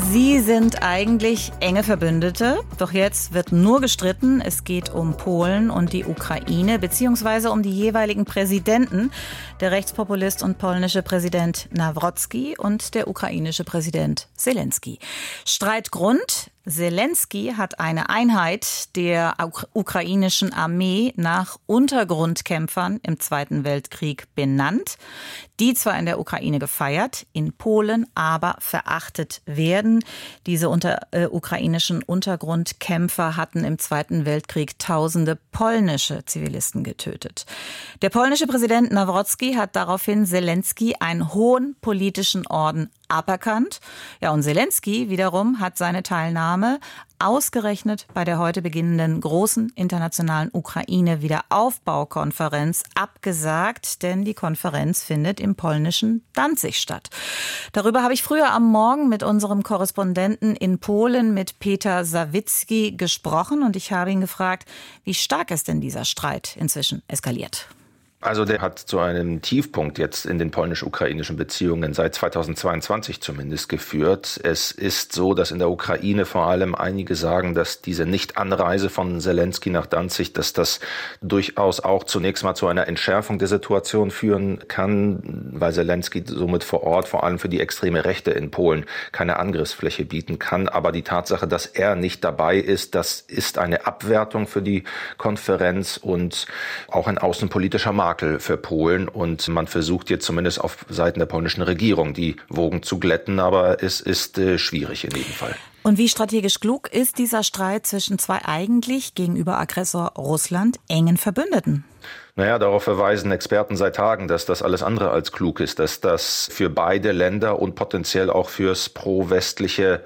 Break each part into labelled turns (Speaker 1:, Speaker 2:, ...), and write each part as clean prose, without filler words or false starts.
Speaker 1: Sie sind eigentlich enge Verbündete, doch jetzt wird nur gestritten. Es geht um Polen und die Ukraine, beziehungsweise um die jeweiligen Präsidenten. Der Rechtspopulist und polnische Präsident Nawrocki und der ukrainische Präsident Selenskyj. Streitgrund: Selenskyj hat eine Einheit der ukrainischen Armee nach Untergrundkämpfern im Zweiten Weltkrieg benannt, die zwar in der Ukraine gefeiert, in Polen aber verachtet werden. Diese ukrainischen Untergrundkämpfer hatten im Zweiten Weltkrieg tausende polnische Zivilisten getötet. Der polnische Präsident Nawrocki hat daraufhin Selenskyj einen hohen politischen Orden aberkannt. Ja, und Selenskyj wiederum hat seine Teilnahme ausgerechnet bei der heute beginnenden großen internationalen Ukraine-Wiederaufbaukonferenz abgesagt, denn die Konferenz findet im polnischen Danzig statt. Darüber habe ich früher am Morgen mit unserem Korrespondenten in Polen, mit Peter Sawicki, gesprochen und ich habe ihn gefragt, wie stark ist denn dieser Streit inzwischen eskaliert?
Speaker 2: Also der hat zu einem Tiefpunkt jetzt in den polnisch-ukrainischen Beziehungen seit 2022 zumindest geführt. Es ist so, dass in der Ukraine vor allem einige sagen, dass diese Nichtanreise von Selenskyj nach Danzig, dass das durchaus auch zunächst mal zu einer Entschärfung der Situation führen kann, weil Selenskyj somit vor Ort vor allem für die extreme Rechte in Polen keine Angriffsfläche bieten kann. Aber die Tatsache, dass er nicht dabei ist, das ist eine Abwertung für die Konferenz und auch ein außenpolitischer Makel für Polen, und man versucht jetzt zumindest auf Seiten der polnischen Regierung die Wogen zu glätten, aber es ist schwierig in jedem Fall.
Speaker 1: Und wie strategisch klug ist dieser Streit zwischen zwei eigentlich gegenüber Aggressor Russland engen Verbündeten?
Speaker 2: Naja, darauf verweisen Experten seit Tagen, dass das alles andere als klug ist, dass das für beide Länder und potenziell auch fürs pro-westliche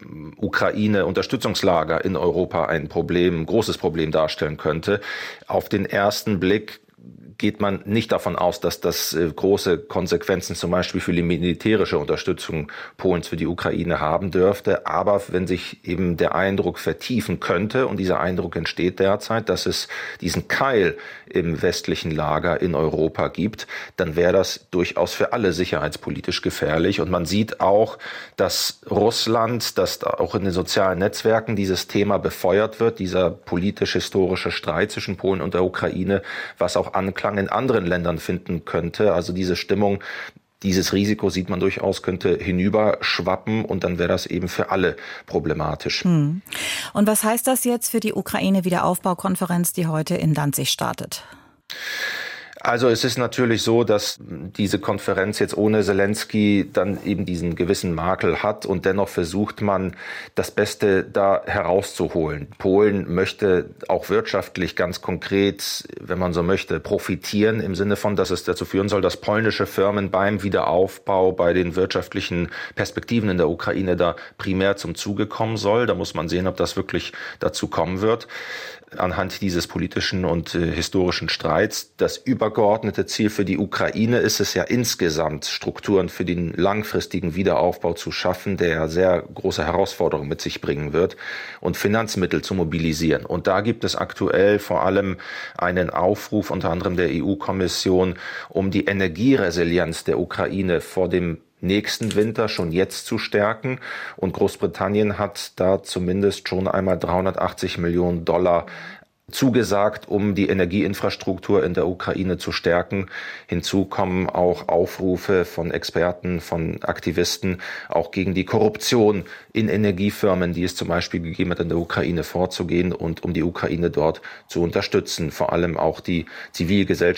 Speaker 2: Ukraine-Unterstützungslager in Europa ein großes Problem darstellen könnte. Auf den ersten Blick geht man nicht davon aus, dass das große Konsequenzen zum Beispiel für die militärische Unterstützung Polens für die Ukraine haben dürfte. Aber wenn sich eben der Eindruck vertiefen könnte, und dieser Eindruck entsteht derzeit, dass es diesen Keil im westlichen Lager in Europa gibt, dann wäre das durchaus für alle sicherheitspolitisch gefährlich. Und man sieht auch, dass Russland, dass auch in den sozialen Netzwerken dieses Thema befeuert wird, dieser politisch-historische Streit zwischen Polen und der Ukraine, was auch Anklang in anderen Ländern finden könnte. Also diese Stimmung, dieses Risiko sieht man durchaus, könnte hinüberschwappen, und dann wäre das eben für alle problematisch.
Speaker 1: Und was heißt das jetzt für die Ukraine-Wiederaufbaukonferenz, die heute in Danzig startet?
Speaker 2: Also es ist natürlich so, dass diese Konferenz jetzt ohne Selenskyj dann eben diesen gewissen Makel hat, und dennoch versucht man, das Beste da herauszuholen. Polen möchte auch wirtschaftlich ganz konkret, wenn man so möchte, profitieren, im Sinne von, dass es dazu führen soll, dass polnische Firmen beim Wiederaufbau, bei den wirtschaftlichen Perspektiven in der Ukraine da primär zum Zuge kommen soll. Da muss man sehen, ob das wirklich dazu kommen wird. Anhand dieses politischen und historischen Streits. Das übergeordnete Ziel für die Ukraine ist es ja insgesamt, Strukturen für den langfristigen Wiederaufbau zu schaffen, der ja sehr große Herausforderungen mit sich bringen wird, und Finanzmittel zu mobilisieren. Und da gibt es aktuell vor allem einen Aufruf unter anderem der EU-Kommission, um die Energieresilienz der Ukraine vor dem nächsten Winter schon jetzt zu stärken. Und Großbritannien hat da zumindest schon einmal 380 Millionen Dollar zugesagt, um die Energieinfrastruktur in der Ukraine zu stärken. Hinzu kommen auch Aufrufe von Experten, von Aktivisten, auch gegen die Korruption in Energiefirmen, die es zum Beispiel gegeben hat, in der Ukraine vorzugehen und um die Ukraine dort zu unterstützen. Vor allem auch die Zivilgesellschaft